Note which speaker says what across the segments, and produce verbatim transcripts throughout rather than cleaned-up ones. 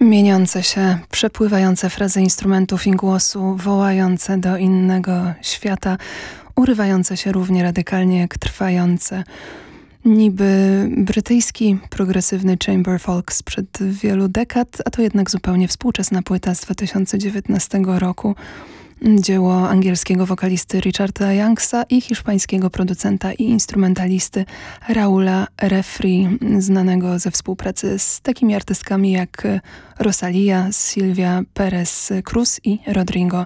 Speaker 1: Mieniące się, przepływające frazy instrumentów i głosu, wołające do innego świata, urywające się równie radykalnie jak trwające. Niby brytyjski progresywny chamber folk sprzed wielu dekad, a to jednak zupełnie współczesna płyta z dwa tysiące dziewiętnastego roku. Dzieło angielskiego wokalisty Richarda Youngsa i hiszpańskiego producenta i instrumentalisty Raula Refri, znanego ze współpracy z takimi artystkami jak Rosalía, Silvia Perez Cruz i Rodrigo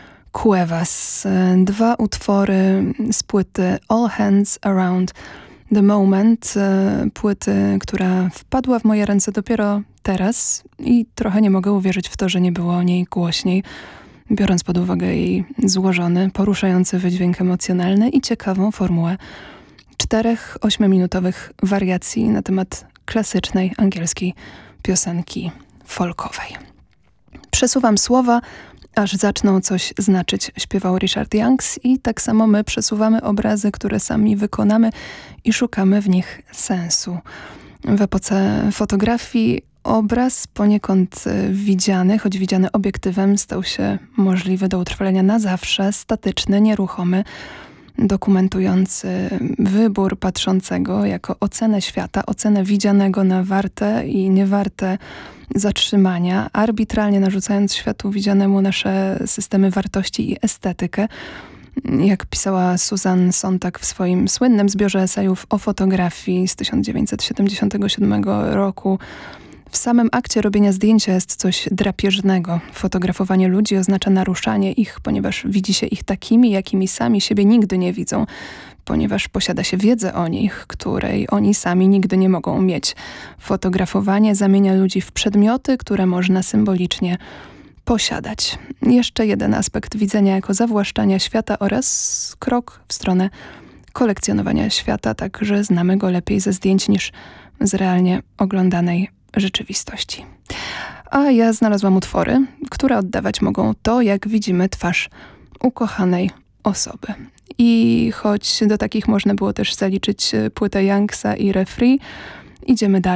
Speaker 1: Cuevas. Dwa utwory z płyty All Hands Around the Moment, płyty, która wpadła w moje ręce dopiero teraz i trochę nie mogę uwierzyć w to, że nie było o niej głośniej, biorąc pod uwagę jej złożony, poruszający wydźwięk emocjonalny i ciekawą formułę czterech ośmiominutowych wariacji na temat klasycznej angielskiej piosenki folkowej. Przesuwam słowa, aż zaczną coś znaczyć, śpiewał Richard Youngs, i tak samo my przesuwamy obrazy, które sami wykonamy i szukamy w nich sensu. W epoce fotografii obraz poniekąd widziany, choć widziany obiektywem, stał się możliwy do utrwalenia na zawsze, statyczny, nieruchomy, dokumentujący wybór patrzącego jako ocenę świata, ocenę widzianego na warte i niewarte zatrzymania, arbitralnie narzucając światu widzianemu nasze systemy wartości i estetykę. Jak pisała Susan Sontag w swoim słynnym zbiorze esejów o fotografii z tysiąc dziewięćset siedemdziesiątego siódmego roku, w samym akcie robienia zdjęcia jest coś drapieżnego. Fotografowanie ludzi oznacza naruszanie ich, ponieważ widzi się ich takimi, jakimi sami siebie nigdy nie widzą, ponieważ posiada się wiedzę o nich, której oni sami nigdy nie mogą mieć. Fotografowanie zamienia ludzi w przedmioty, które można symbolicznie posiadać. Jeszcze jeden aspekt widzenia jako zawłaszczania świata oraz krok w stronę kolekcjonowania świata, tak że znamy go lepiej ze zdjęć niż z realnie oglądanej rzeczywistości. A ja znalazłam utwory, które oddawać mogą to, jak widzimy twarz ukochanej osoby. I choć do takich można było też zaliczyć płytę Youngsa i Refri, idziemy dalej.